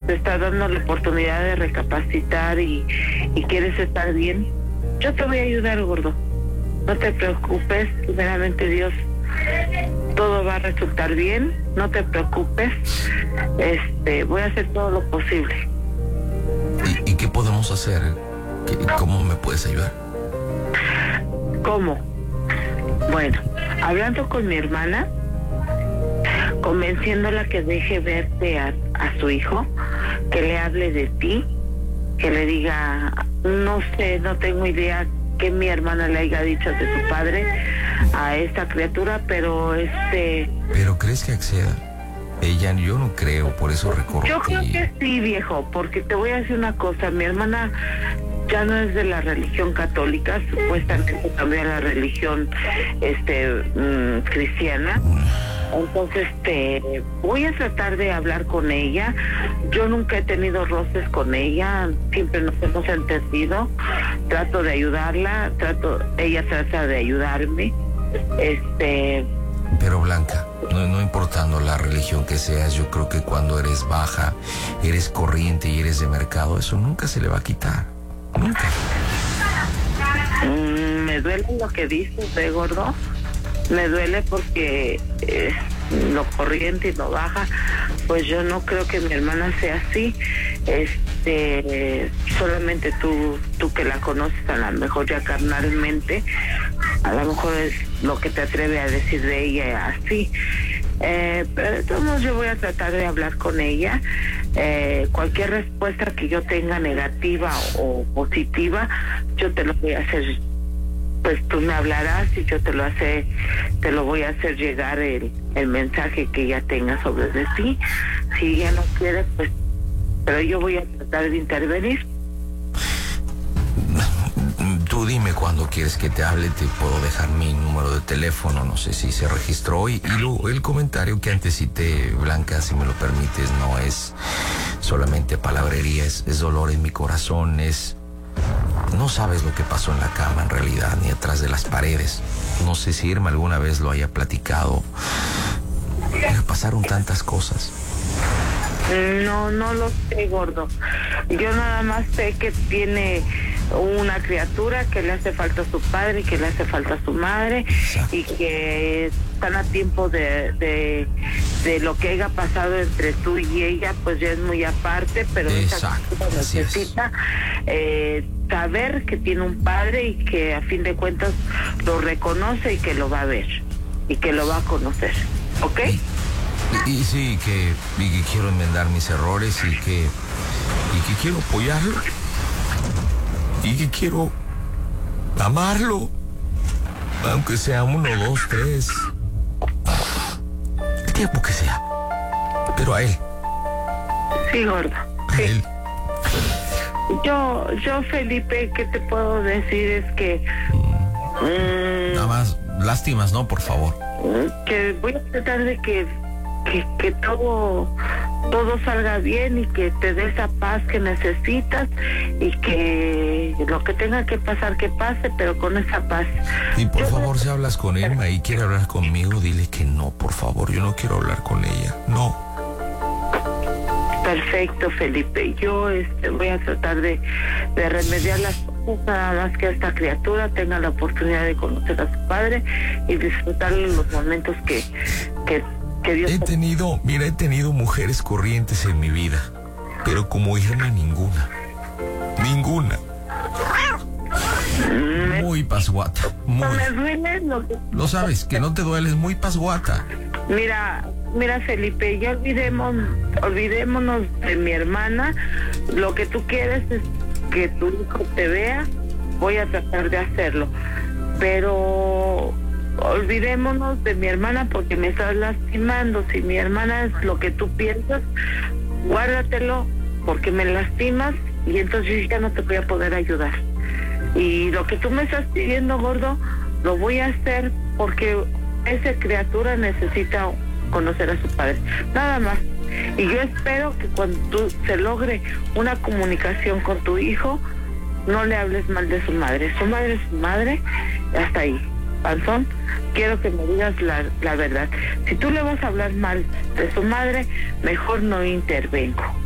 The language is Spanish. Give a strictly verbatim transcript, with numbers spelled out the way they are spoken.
te está dando la oportunidad de recapacitar y, y quieres estar bien, yo te voy a ayudar, gordo. No te preocupes, primeramente Dios, todo va a resultar bien, no te preocupes. Este, voy a hacer todo lo posible. ¿Y, y qué podemos hacer? ¿Qué, ¿Cómo me puedes ayudar? ¿Cómo? Bueno, hablando con mi hermana, convenciéndola que deje verte a, a su hijo, que le hable de ti, que le diga, no sé, no tengo idea que mi hermana le haya dicho de su padre a esta criatura, pero este... ¿Pero crees que acceda? Ella, yo no creo, por eso recorro. Yo creo que sí, viejo, porque te voy a decir una cosa, mi hermana ya no es de la religión católica, supuestamente cambió a la religión este mmm, cristiana. Entonces, este, voy a tratar de hablar con ella. Yo nunca he tenido roces con ella, siempre nos hemos entendido. Trato de ayudarla, trato, ella trata de ayudarme. Este. Pero Blanca, no, no importando la religión que seas, yo creo que cuando eres baja, eres corriente y eres de mercado, eso nunca se le va a quitar. Nunca. Mm, me duele lo que dices, ¿eh, gordo? Me duele porque eh, lo corriente y lo baja, pues yo no creo que mi hermana sea así. Este, solamente tú, tú que la conoces a lo mejor ya carnalmente, a lo mejor es lo que te atreve a decir de ella así. Eh, pero de todos modos yo voy a tratar de hablar con ella. Eh, cualquier respuesta que yo tenga negativa o positiva, yo te lo voy a hacer. Pues tú me hablarás y yo te lo hace, te lo voy a hacer llegar el, el mensaje que ella tenga sobre de ti. Si ella no quiere, pues, pero yo voy a tratar de intervenir. Tú dime cuando quieres que te hable, te puedo dejar mi número de teléfono, no sé si se registró hoy. Y lo, el comentario que antes cité, Blanca, si me lo permites, no es solamente palabrería, es, es dolor en mi corazón, es... No sabes lo que pasó en la cama en realidad, ni atrás de las paredes. No sé si Irma alguna vez lo haya platicado. Pasaron tantas cosas. No, no lo sé, gordo. Yo nada más sé que tiene una criatura, que le hace falta a su padre y que le hace falta a su madre. Exacto. Y que están a tiempo de, de, de lo que haya pasado entre tú y ella, pues ya es muy aparte, pero esa criatura necesita eh, saber que tiene un padre y que a fin de cuentas lo reconoce y que lo va a ver y que lo va a conocer, ¿ok? Y, y sí, que, y que quiero enmendar mis errores y que, y que quiero apoyarlo y que quiero amarlo, aunque sea uno, dos, tres, el tiempo que sea, pero a él. Sí, gordo. A sí. él. Yo, yo, Felipe, ¿qué te puedo decir? Es que... Mmm, Nada más, lástimas, ¿no? Por favor. Que voy a tratar de que, que, que todo, todo salga bien y que te dé esa paz que necesitas y que lo que tenga que pasar, que pase, pero con esa paz. Y por yo favor, no... si hablas con Irma y quiere hablar conmigo, dile que no, por favor. Yo no quiero hablar con ella, no. Perfecto, Felipe. Yo este, voy a tratar de, de remediar las cosas, nada más que esta criatura tenga la oportunidad de conocer a su padre y disfrutar los momentos que, que, que Dios... He tenido, mira, he tenido mujeres corrientes en mi vida, pero como Irma ninguna. Ninguna. Me... Muy pasguata. Muy. No me duele lo que... Lo sabes, que no te dueles, muy pasguata. Mira... Mira, Felipe, ya olvidemos, olvidémonos de mi hermana. Lo que tú quieres es que tu hijo te vea. Voy a tratar de hacerlo. Pero olvidémonos de mi hermana porque me estás lastimando. Si mi hermana es lo que tú piensas, guárdatelo porque me lastimas y entonces ya no te voy a poder ayudar. Y lo que tú me estás pidiendo, gordo, lo voy a hacer porque esa criatura necesita conocer a su padre, nada más. Y yo espero que cuando tú se logre una comunicación con tu hijo, no le hables mal de su madre. Su madre es su madre, hasta ahí. Panzón, quiero que me digas la, la verdad. Si tú le vas a hablar mal de su madre, mejor no intervengo.